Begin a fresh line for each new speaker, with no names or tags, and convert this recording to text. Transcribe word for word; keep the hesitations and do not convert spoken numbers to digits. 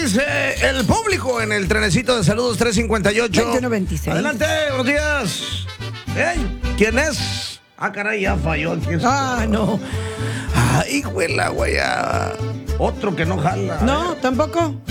dice el público en el trenecito de saludos tres cincuenta y ocho?
veintiuno veintiséis.
Adelante, buenos días. Hey, ¿quién es? Ah, caray, ya falló.
Ah, no.
Ay, güey, la guayaba. Otro que no jala.
No, tampoco.